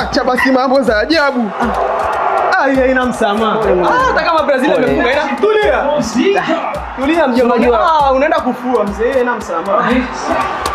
Acha basi mambo za ajabu. Haina msamaha. Hata kama Brazil imefunga ina tulia. Tulia mjomba. Unaenda kufua mzee, haina msamaha.